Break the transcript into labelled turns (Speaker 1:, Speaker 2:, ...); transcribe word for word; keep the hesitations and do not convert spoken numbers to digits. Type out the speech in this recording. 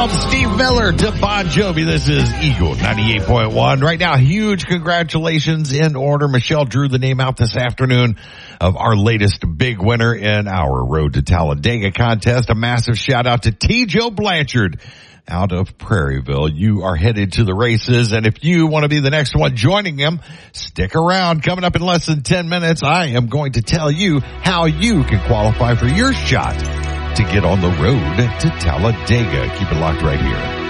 Speaker 1: From Steve Miller to Bon Jovi, this is Eagle ninety-eight point one. Right now, huge congratulations in order. Michelle drew the name out this afternoon of our latest big winner in our Road to Talladega contest. A massive shout out to T. Joe Blanchard out of Prairieville. You are headed to the races, and if you want to be the next one joining him, stick around. Coming up in less than ten minutes, I am going to tell you how you can qualify for your shot to get on the road to Talladega. Keep it locked right here.